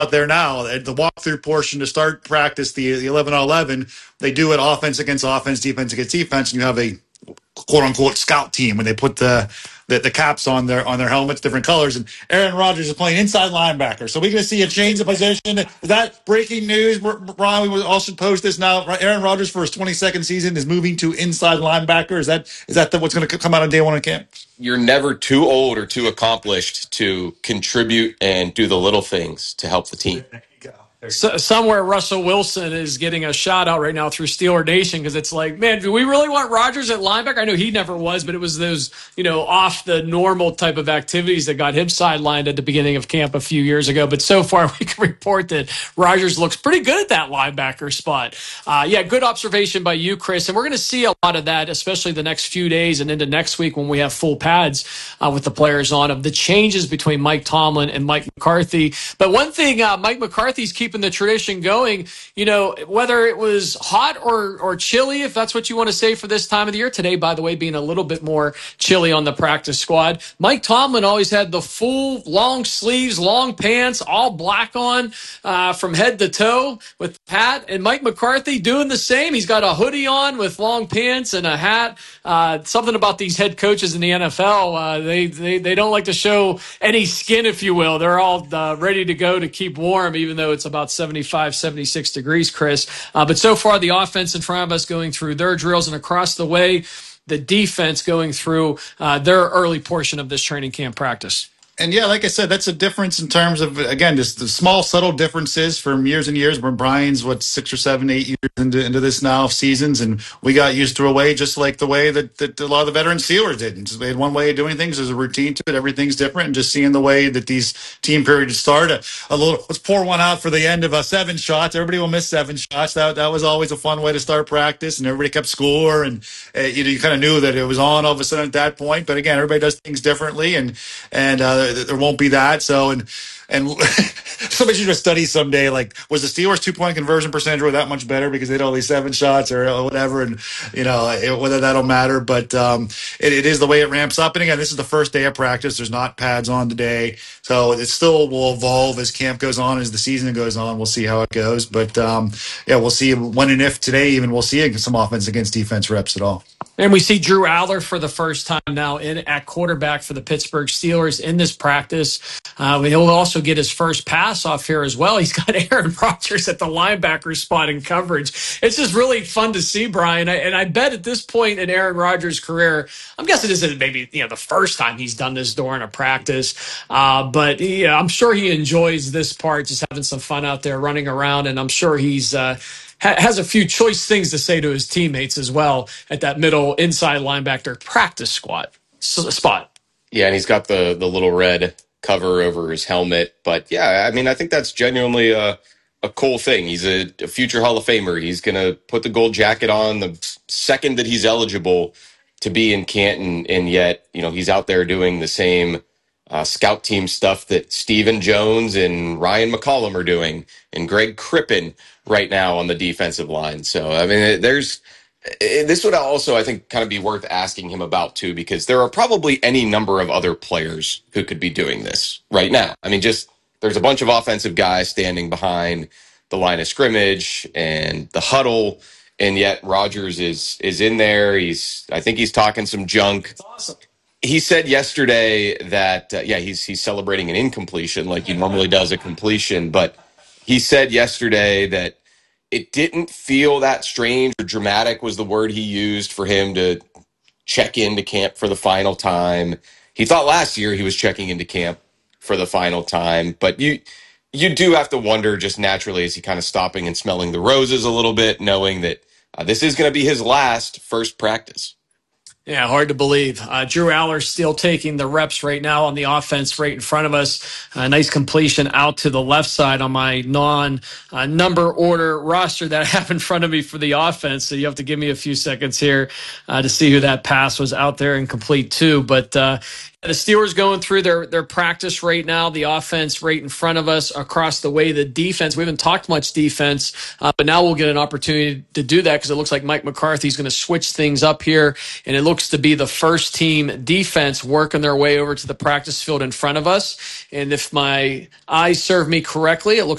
out there now. The walkthrough portion to start practice, the 11 on 11, they do it offense against offense, defense against defense, and you have a quote unquote scout team when they put the caps on their helmets, different colors. And Aaron Rodgers is playing inside linebacker. So we're going to see a change of position. Is that breaking news, Brian? We will also post this now. Aaron Rodgers for his 22nd season is moving to inside linebacker. Is that what's going to come out on day one of camp? You're never too old or too accomplished to contribute and do the little things to help the team. So, somewhere Russell Wilson is getting a shout out right now through Steeler Nation because it's like, man, do we really want Rodgers at linebacker? I know he never was, but it was those, off the normal type of activities that got him sidelined at the beginning of camp a few years ago. But so far, we can report that Rodgers looks pretty good at that linebacker spot. Good observation by you, Chris. And we're going to see a lot of that, especially the next few days and into next week when we have full pads with the players on, of the changes between Mike Tomlin and Mike McCarthy. But one thing, Mike McCarthy's keeping the tradition going, whether it was hot or chilly, if that's what you want to say for this time of the year. Today, by the way, being a little bit more chilly on the practice squad. Mike Tomlin always had the full long sleeves, long pants, all black on from head to toe with the hat. And Mike McCarthy doing the same. He's got a hoodie on with long pants and a hat. Something about these head coaches in the NFL, they don't like to show any skin, if you will. They're all ready to go to keep warm, even though it's about 75, 76 degrees, Chris. But so far, the offense in front of us going through their drills, and across the way, the defense going through their early portion of this training camp practice. And yeah, like I said, that's a difference in terms of, again, just the small, subtle differences from years and years. Where Brian's 6 or 7, 8 years into this now seasons, and we got used to a way just like the way that a lot of the veteran Steelers did. And they had one way of doing things. There's a routine to it. Everything's different, and just seeing the way that these team periods start. A little, let's pour one out for the end of 7 shots. Everybody will miss 7 shots. That was always a fun way to start practice, and everybody kept score, and you kind of knew that it was on all of a sudden at that point. But again, everybody does things differently, and there won't be that. So, and somebody should just study someday, like, was the Steelers 2-point conversion percentage really that much better because they had all these 7 shots or whatever, and whether that'll matter. But it is the way it ramps up. And again, this is the first day of practice. There's not pads on today, so it still will evolve as camp goes on, as the season goes on. We'll see how it goes. But we'll see when and if today even we'll see some offense against defense reps at all. And we see Drew Aller for the first time now at quarterback for the Pittsburgh Steelers in this practice. He'll also get his first pass off here as well. He's got Aaron Rodgers at the linebacker spot in coverage. It's just really fun to see, Brian. And I bet at this point in Aaron Rodgers' career, I'm guessing this is maybe the first time he's done this during a practice. But I'm sure he enjoys this part, just having some fun out there running around. And I'm sure he's has a few choice things to say to his teammates as well at that middle inside linebacker practice spot. Yeah, and he's got the little red cover over his helmet. But yeah, I mean, I think that's genuinely a cool thing. He's a future Hall of Famer. He's going to put the gold jacket on the second that he's eligible to be in Canton. And yet, he's out there doing the same scout team stuff that Stephen Jones and Ryan McCollum are doing, and Greg Crippen right now on the defensive line. So, I mean, this would also, I think, kind of be worth asking him about too, because there are probably any number of other players who could be doing this right now. I mean, there's a bunch of offensive guys standing behind the line of scrimmage and the huddle, and yet Rodgers is in there. I think he's talking some junk. That's awesome. He said yesterday that, he's celebrating an incompletion like he normally does a completion. But he said yesterday that it didn't feel that strange or dramatic was the word he used for him to check into camp for the final time. He thought last year he was checking into camp for the final time. But you do have to wonder just naturally, is he kind of stopping and smelling the roses a little bit, knowing that this is going to be his first practice. Yeah, hard to believe. Drew Aller still taking the reps right now on the offense right in front of us. A nice completion out to the left side on my non-number order roster that I have in front of me for the offense. So you have to give me a few seconds here to see who that pass was out there and complete to. But The Steelers going through their practice right now, the offense right in front of us across the way, the defense. We haven't talked much defense, but now we'll get an opportunity to do that because it looks like Mike McCarthy's going to switch things up here, and it looks to be the first team defense working their way over to the practice field in front of us. And if my eyes serve me correctly, it looks